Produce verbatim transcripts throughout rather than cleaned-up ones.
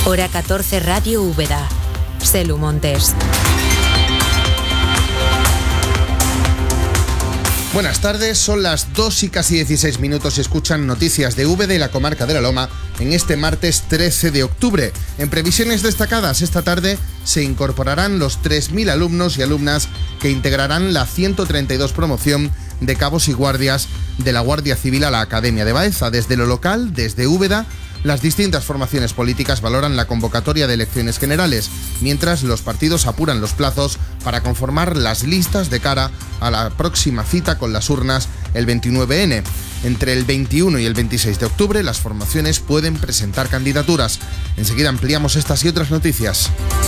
Hora catorce Radio Úbeda. Selu Montes. Buenas tardes, son las dos y casi dieciséis minutos y escuchan noticias de Úbeda y la comarca de la Loma en este martes trece de octubre. En previsiones destacadas, esta tarde se incorporarán los tres mil alumnos y alumnas que integrarán la ciento treinta y dos promoción de cabos y guardias de la Guardia Civil a la Academia de Baeza. Desde lo local, desde Úbeda, las distintas formaciones políticas valoran la convocatoria de elecciones generales, mientras los partidos apuran los plazos para conformar las listas de cara a la próxima cita con las urnas el veintinueve ene. Entre el veintiuno y el veintiséis de octubre, las formaciones pueden presentar candidaturas. Enseguida ampliamos estas y otras noticias.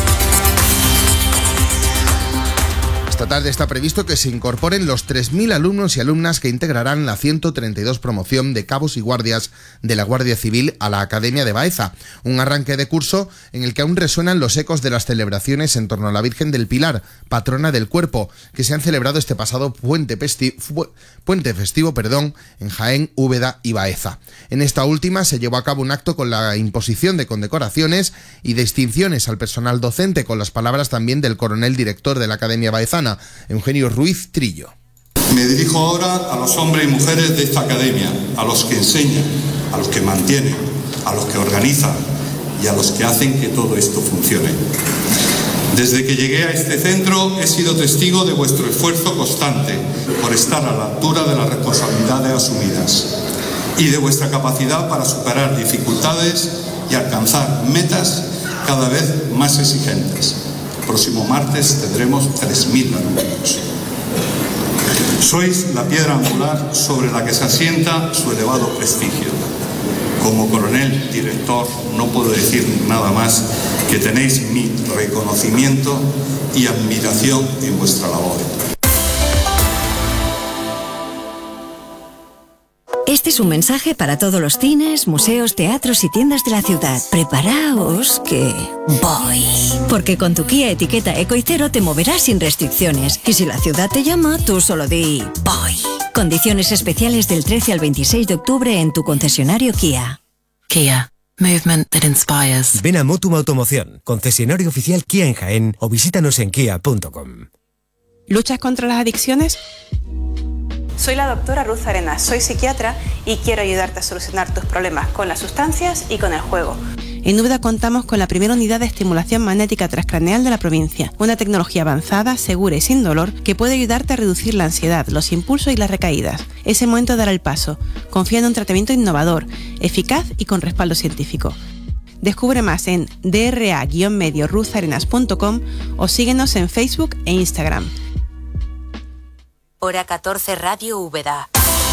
Esta tarde está previsto que se incorporen los tres mil alumnos y alumnas que integrarán la ciento treinta y dos promoción de cabos y guardias de la Guardia Civil a la Academia de Baeza. Un arranque de curso en el que aún resuenan los ecos de las celebraciones en torno a la Virgen del Pilar, patrona del cuerpo, que se han celebrado este pasado puente, festi- fu- puente festivo perdón, en Jaén, Úbeda y Baeza. En esta última se llevó a cabo un acto con la imposición de condecoraciones y distinciones al personal docente, con las palabras también del coronel director de la Academia Baezana, Eugenio Ruiz Trillo. Me dirijo ahora a los hombres y mujeres de esta academia, a los que enseñan, a los que mantienen, a los que organizan y a los que hacen que todo esto funcione. Desde que llegué a este centro he sido testigo de vuestro esfuerzo constante por estar a la altura de las responsabilidades asumidas y de vuestra capacidad para superar dificultades y alcanzar metas cada vez más exigentes. El próximo martes tendremos tres mil alumnos. Sois la piedra angular sobre la que se asienta su elevado prestigio. Como coronel director no puedo decir nada más que tenéis mi reconocimiento y admiración en vuestra labor. Este es un mensaje para todos los cines, museos, teatros y tiendas de la ciudad. Preparaos que voy. Porque con tu Kia etiqueta Eco y Cero te moverás sin restricciones. Y si la ciudad te llama, tú solo di voy. Condiciones especiales del trece al veintiséis de octubre en tu concesionario Kia. Kia. Movement that inspires. Ven a Motum Automoción, concesionario oficial Kia en Jaén, o visítanos en kia punto com. ¿Luchas contra las adicciones? Soy la doctora Ruth Arenas, soy psiquiatra y quiero ayudarte a solucionar tus problemas con las sustancias y con el juego. En Úbeda contamos con la primera unidad de estimulación magnética transcraneal de la provincia, una tecnología avanzada, segura y sin dolor que puede ayudarte a reducir la ansiedad, los impulsos y las recaídas. Es el momento de dar el paso. Confía en un tratamiento innovador, eficaz y con respaldo científico. Descubre más en d r a guion medio ruth arenas punto com o síguenos en Facebook e Instagram. Hora catorce Radio Úbeda.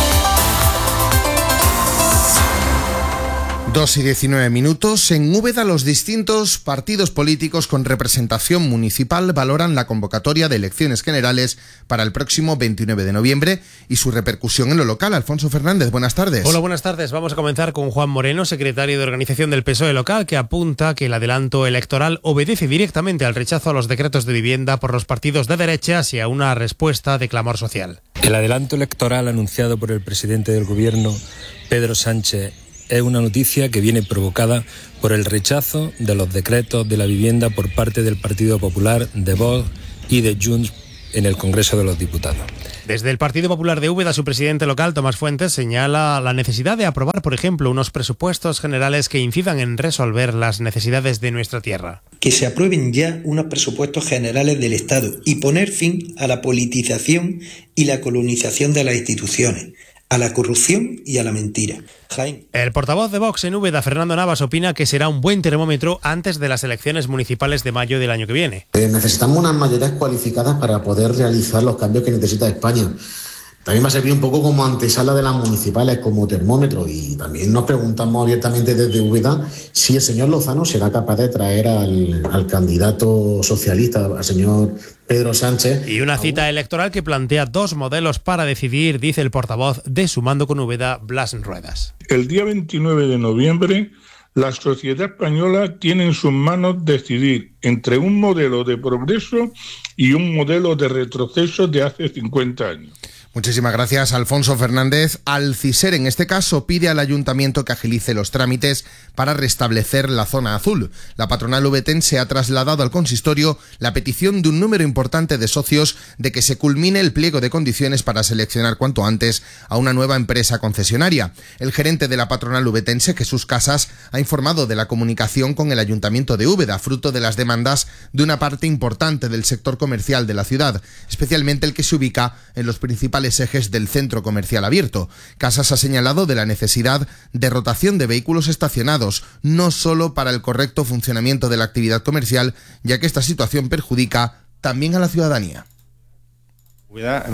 dos y diecinueve minutos. En Úbeda, los distintos partidos políticos con representación municipal valoran la convocatoria de elecciones generales para el próximo veintinueve de noviembre y su repercusión en lo local. Alfonso Fernández, buenas tardes. Hola, buenas tardes. Vamos a comenzar con Juan Moreno, secretario de organización del P S O E local, que apunta que el adelanto electoral obedece directamente al rechazo a los decretos de vivienda por los partidos de derechas y a una respuesta de clamor social. El adelanto electoral anunciado por el presidente del Gobierno, Pedro Sánchez, es una noticia que viene provocada por el rechazo de los decretos de la vivienda por parte del Partido Popular, de Vox y de Junts en el Congreso de los Diputados. Desde el Partido Popular de Úbeda, su presidente local, Tomás Fuentes, señala la necesidad de aprobar, por ejemplo, unos presupuestos generales que incidan en resolver las necesidades de nuestra tierra. Que se aprueben ya unos presupuestos generales del Estado y poner fin a la politización y la colonización de las instituciones, a la corrupción y a la mentira. Jaén. El portavoz de Vox en Úbeda, Fernando Navas, opina que será un buen termómetro antes de las elecciones municipales de mayo del año que viene. Eh, necesitamos unas mayorías cualificadas para poder realizar los cambios que necesita España. También va a servir un poco como antesala de las municipales, como termómetro, y también nos preguntamos abiertamente desde Úbeda si el señor Lozano será capaz de traer al, al candidato socialista, al señor Pedro Sánchez. Y una cita electoral que plantea dos modelos para decidir, dice el portavoz de Sumando con Úbeda, Blas Ruedas. El día veintinueve de noviembre, la sociedad española tiene en sus manos decidir entre un modelo de progreso y un modelo de retroceso de hace cincuenta años. Muchísimas gracias, Alfonso Fernández. Alciser, en este caso, pide al ayuntamiento que agilice los trámites para restablecer la zona azul. La patronal ubetense ha trasladado al consistorio la petición de un número importante de socios de que se culmine el pliego de condiciones para seleccionar cuanto antes a una nueva empresa concesionaria. El gerente de la patronal ubetense, Jesús Casas, ha informado de la comunicación con el ayuntamiento de Úbeda, fruto de las demandas de una parte importante del sector comercial de la ciudad, especialmente el que se ubica en los principales ejes del centro comercial abierto. Casas ha señalado de la necesidad de rotación de vehículos estacionados, no solo para el correcto funcionamiento de la actividad comercial, ya que esta situación perjudica también a la ciudadanía. Úbeda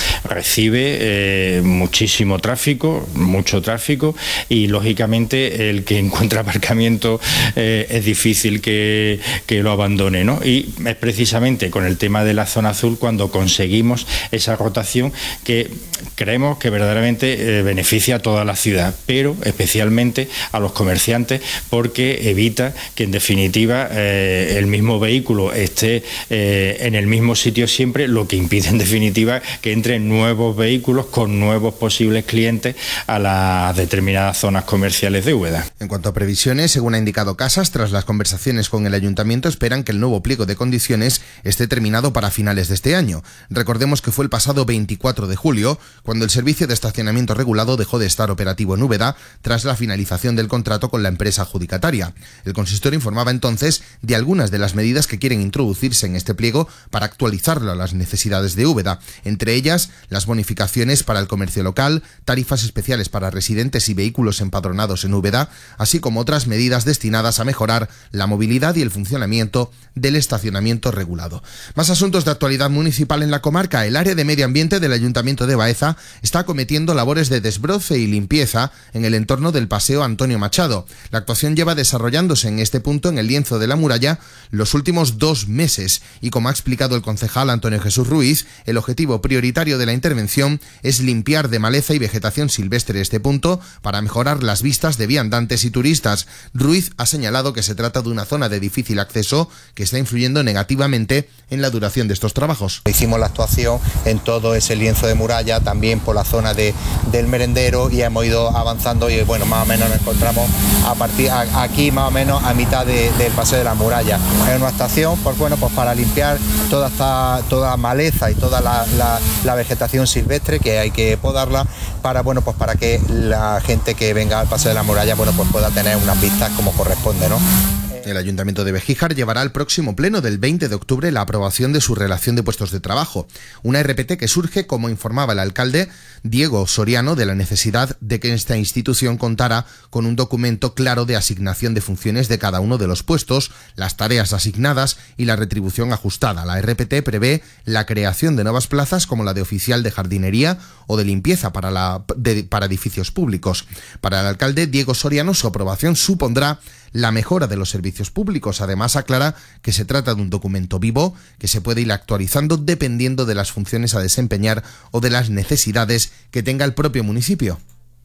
recibe eh, muchísimo tráfico, mucho tráfico y lógicamente el que encuentra aparcamiento eh, es difícil que, que lo abandone, ¿no? Y es precisamente con el tema de la zona azul cuando conseguimos esa rotación que creemos que verdaderamente eh, beneficia a toda la ciudad, pero especialmente a los comerciantes porque evita que en definitiva eh, el mismo vehículo esté eh, en el mismo sitio siempre, lo que impide en definitiva que entren nuevos vehículos con nuevos posibles clientes a las determinadas zonas comerciales de Úbeda. En cuanto a previsiones, según ha indicado Casas, tras las conversaciones con el ayuntamiento esperan que el nuevo pliego de condiciones esté terminado para finales de este año. Recordemos que fue el pasado veinticuatro de julio cuando el servicio de estacionamiento regulado dejó de estar operativo en Úbeda tras la finalización del contrato con la empresa adjudicataria. El consistorio informaba entonces de algunas de las medidas que quieren introducirse en este pliego para actualizarlo a las necesidades de Úbeda. Entre ellas, las bonificaciones para el comercio local, tarifas especiales para residentes y vehículos empadronados en Úbeda, así como otras medidas destinadas a mejorar la movilidad y el funcionamiento del estacionamiento regulado. Más asuntos de actualidad municipal en la comarca. El área de medio ambiente del Ayuntamiento de Baeza está acometiendo labores de desbroce y limpieza en el entorno del Paseo Antonio Machado. La actuación lleva desarrollándose en este punto, en el lienzo de la muralla, los últimos dos meses y, como ha explicado el concejal Antonio Jesús Ruiz, el objetivo prioritario de la intervención es limpiar de maleza y vegetación silvestre este punto para mejorar las vistas de viandantes y turistas. Ruiz ha señalado que se trata de una zona de difícil acceso que está influyendo negativamente en la duración de estos trabajos. Hicimos la actuación en todo ese lienzo de muralla, también por la zona de, del merendero, y hemos ido avanzando y bueno, más o menos nos encontramos a partir a, aquí más o menos a mitad de, del paseo de la muralla. Es una estación pues bueno, pues para limpiar toda esta toda la maleza y toda la La, la vegetación silvestre, que hay que podarla para bueno pues para que la gente que venga al paseo de la muralla bueno pues pueda tener unas vistas como corresponde, ¿no? El Ayuntamiento de Bejíjar llevará al próximo pleno del veinte de octubre la aprobación de su relación de puestos de trabajo, una R P T que surge, como informaba el alcalde Diego Soriano, de la necesidad de que esta institución contara con un documento claro de asignación de funciones de cada uno de los puestos, las tareas asignadas y la retribución ajustada. La R P T prevé la creación de nuevas plazas como la de oficial de jardinería o de limpieza para, la, de, para edificios públicos. Para el alcalde Diego Soriano, su aprobación supondrá la mejora de los servicios públicos. Además, aclara que se trata de un documento vivo que se puede ir actualizando dependiendo de las funciones a desempeñar o de las necesidades que tenga el propio municipio.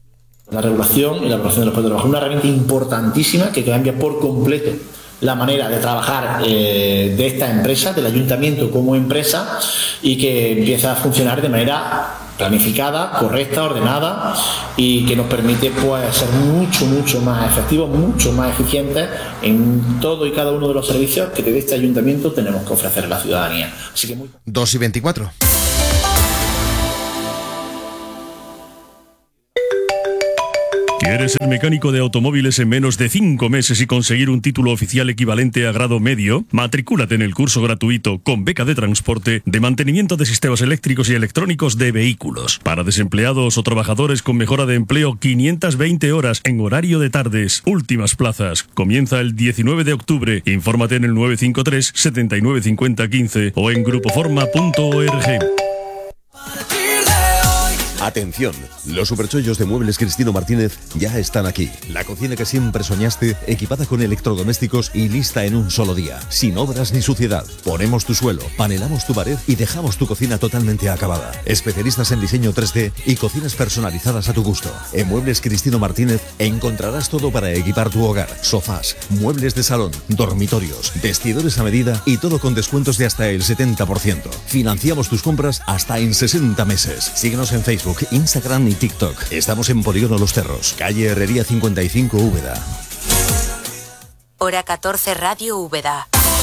La regulación y la aprobación de los puestos de trabajo es una herramienta importantísima que cambia por completo la manera de trabajar eh, de esta empresa, del ayuntamiento como empresa, y que empieza a funcionar de manera planificada, correcta, ordenada, y que nos permite pues ser mucho, mucho más efectivos, mucho más eficientes en todo y cada uno de los servicios que desde este ayuntamiento tenemos que ofrecer a la ciudadanía. Así que muy... dos y veinticuatro. ¿Quieres ser mecánico de automóviles en menos de cinco meses y conseguir un título oficial equivalente a grado medio? Matricúlate en el curso gratuito con beca de transporte de mantenimiento de sistemas eléctricos y electrónicos de vehículos. Para desempleados o trabajadores con mejora de empleo, quinientas veinte horas en horario de tardes. Últimas plazas. Comienza el diecinueve de octubre. Infórmate en el nueve cinco tres, setenta y nueve cincuenta quince o en grupoforma punto org. Atención, los superchollos de Muebles Cristino Martínez ya están aquí. La cocina que siempre soñaste, equipada con electrodomésticos y lista en un solo día, sin obras ni suciedad. Ponemos tu suelo, panelamos tu pared y dejamos tu cocina totalmente acabada. Especialistas en diseño tres D y cocinas personalizadas a tu gusto. En Muebles Cristino Martínez encontrarás todo para equipar tu hogar. Sofás, muebles de salón, dormitorios, vestidores a medida y todo con descuentos de hasta el setenta por ciento. Financiamos tus compras hasta en sesenta meses. Síguenos en Facebook, Instagram y TikTok. Estamos en Polígono Los Cerros, calle Herrería cincuenta y cinco, Úbeda. Hora catorce, Radio Úbeda.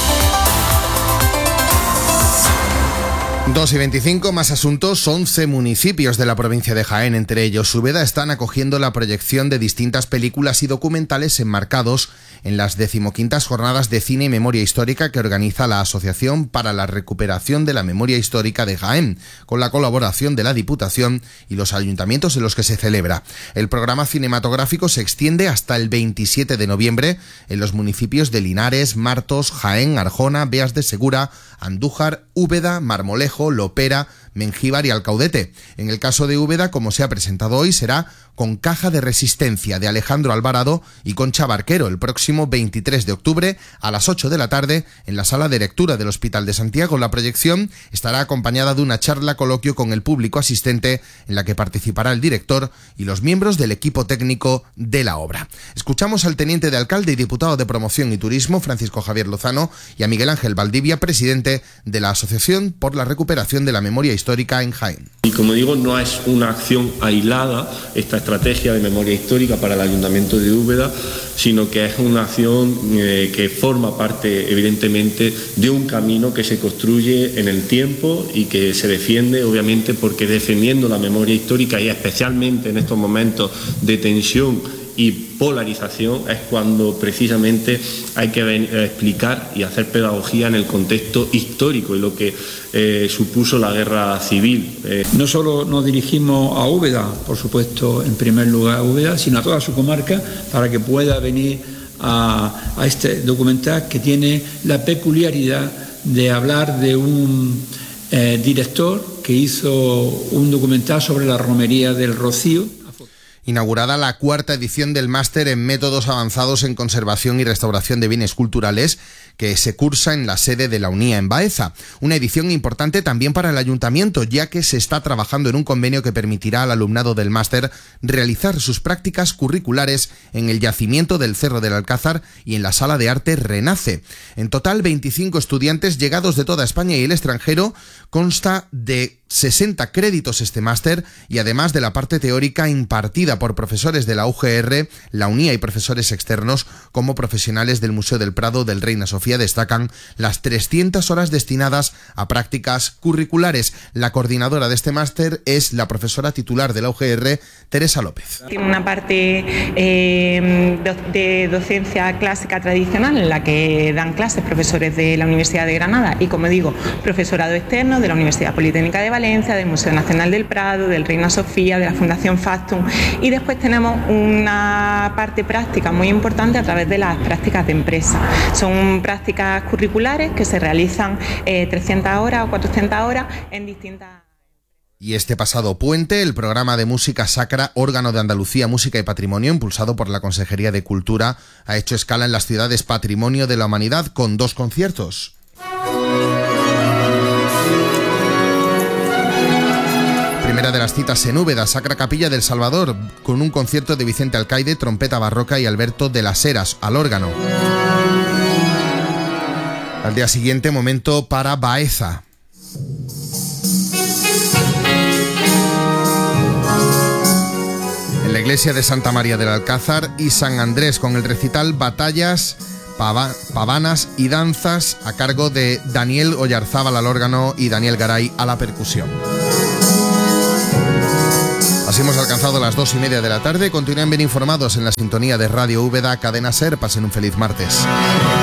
dos y veinticinco, más asuntos. once municipios de la provincia de Jaén, entre ellos Úbeda, están acogiendo la proyección de distintas películas y documentales enmarcados en las decimoquintas jornadas de cine y memoria histórica que organiza la Asociación para la Recuperación de la Memoria Histórica de Jaén, con la colaboración de la Diputación y los ayuntamientos en los que se celebra. El programa cinematográfico se extiende hasta el veintisiete de noviembre en los municipios de Linares, Martos, Jaén, Arjona, Beas de Segura, Andújar, Úbeda, Marmolejo, Lopera, Mengíbar y Alcaudete. En el caso de Úbeda, como se ha presentado hoy, será con Caja de Resistencia, de Alejandro Alvarado y Concha Barquero, el próximo veintitrés de octubre a las ocho de la tarde en la sala de lectura del Hospital de Santiago. La proyección estará acompañada de una charla coloquio con el público asistente en la que participará el director y los miembros del equipo técnico de la obra. Escuchamos al teniente de alcalde y diputado de Promoción y Turismo, Francisco Javier Lozano, y a Miguel Ángel Valdivia, presidente de la Asociación por la Recuperación de la Memoria Histórica en Jaén. Y como digo, no es una acción aislada esta estrategia de memoria histórica para el Ayuntamiento de Úbeda, sino que es una acción eh, que forma parte, evidentemente, de un camino que se construye en el tiempo y que se defiende, obviamente, porque defendiendo la memoria histórica y especialmente en estos momentos de tensión y polarización es cuando precisamente hay que ven, eh, explicar y hacer pedagogía en el contexto histórico y lo que eh, supuso la guerra civil. Eh. No solo nos dirigimos a Úbeda, por supuesto, en primer lugar a Úbeda, sino a toda su comarca para que pueda venir a, a este documental que tiene la peculiaridad de hablar de un eh, director que hizo un documental sobre la romería del Rocío. Inaugurada la cuarta edición del Máster en Métodos Avanzados en Conservación y Restauración de Bienes Culturales, que se cursa en la sede de la UNIA en Baeza. Una edición importante también para el Ayuntamiento, ya que se está trabajando en un convenio que permitirá al alumnado del máster realizar sus prácticas curriculares en el yacimiento del Cerro del Alcázar y en la Sala de Arte Renace. En total, veinticinco estudiantes llegados de toda España y el extranjero. Consta de sesenta créditos este máster y además de la parte teórica impartida por profesores de la U G R, la UNIA y profesores externos como profesionales del Museo del Prado del Reina Sofía, destacan las trescientas horas destinadas a prácticas curriculares. La coordinadora de este máster es la profesora titular de la U G R, Teresa López. Tiene una parte eh, de docencia clásica tradicional en la que dan clases profesores de la Universidad de Granada y, como digo, profesorado externo de la Universidad Politécnica de Valencia, del Museo Nacional del Prado, del Reina Sofía, de la Fundación Factum, y después tenemos una parte práctica muy importante a través de las prácticas de empresa. Son prácticas curriculares que se realizan eh, trescientas horas o cuatrocientas horas en distintas... Y este pasado puente, el programa de música sacra Órgano de Andalucía, Música y Patrimonio, impulsado por la Consejería de Cultura, ha hecho escala en las ciudades Patrimonio de la Humanidad con dos conciertos. Primera de las citas en Úbeda, Sacra Capilla del Salvador, con un concierto de Vicente Alcaide, trompeta barroca, y Alberto de las Heras al órgano. Al día siguiente, momento para Baeza. En la iglesia de Santa María del Alcázar y San Andrés, con el recital Batallas, Pava, Pavanas y Danzas, a cargo de Daniel Oyarzábal al órgano y Daniel Garay a la percusión. Así hemos alcanzado las dos y media de la tarde. Continúen bien informados en la sintonía de Radio Úbeda, Cadena SER. Pasen un feliz martes.